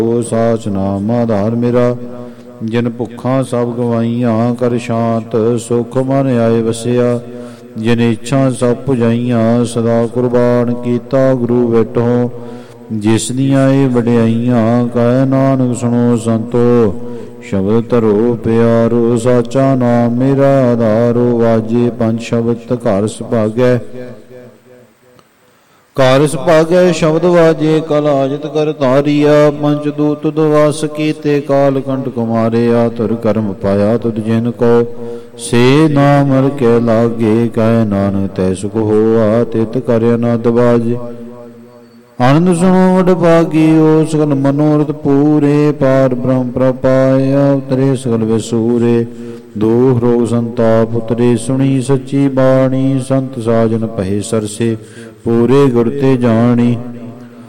ਸਾਚ ਨਾਮ ਆਧਾਰ ਮੇਰਾ। ਜਿਨ ਭੁੱਖਾਂ ਸਭ ਗਵਾਈਆਂ ਕਰ ਸ਼ਾਂਤ ਸੁਖ ਮਨ ਆਏ ਵਸਿਆ। ਜਿਨ ਇੱਛਾ ਸਭ ਪੁਜਾਈਆਂ ਸਦਾ ਕੁਰਬਾਨ ਕੀਤਾ ਗੁਰੂ ਬੈਠੋ। ਜਿਸ ਦੀਆਂ ਇਹ ਵਡਿਆਈਆਂ ਕਹਿ ਨਾਨਕ ਸੁਣੋ ਸੰਤੋ। ਸ਼ਬਦ ਧਰੋ ਪਿਆਰੋ ਸਾਚਾ ਨਾਮ ਮੇਰਾ ਆਧਾਰੋ। ਵਾਜੇ ਪੰਜ ਸ਼ਬਦ ਘਰ ਸੁਭਾਗੈ ਘਰ ਸੁਭਾਗੈ ਸ਼ਬਦ ਵਾਜੇ ਕਲ ਹਾਜਤ ਕਰ ਧਾਰੀਆ। ਪੰਚ ਦੂਤ ਦਵਾਸ ਕੀਤੇ ਕਾਲ ਕੰਟਕ ਮਾਰਿਆ। ਤੁਰ ਕਰਮ ਪਾਇਆ ਤੁਧ ਜਿਨ ਕੋ ਸੇ ਨਾਮ ਹਰਿ ਕੇ ਲਾਗੇ। ਕਹਿ ਨਾਨਕ ਤੈ ਸੁਖ ਹੋਆ ਤਿਤ ਕਰ ਅਨੰਦ ਬਾਜੇ। ਆਨੰਦ ਸੁਣੋ ਵਡ ਭਾਗੀਓ ਸਗਲ ਮਨੋਰਥ ਪੂਰੇ। ਪਾਰ ਬ੍ਰਹਮ ਪ੍ਰਪਾਇਆ ਉਤਰੇ ਸਗਲ ਵਿਸੂਰੇ। ਦੁਖ ਰੋਗ ਸੰਤਾਪ ਉਤਰੇ ਸੁਣੀ ਸੱਚੀ ਬਾਣੀ। ਸੰਤ ਸਾਜਨ ਭਏ ਸਰਸੇ ਪੂਰੇ ਗੁਰ ਤੇ ਜਾਣੀ।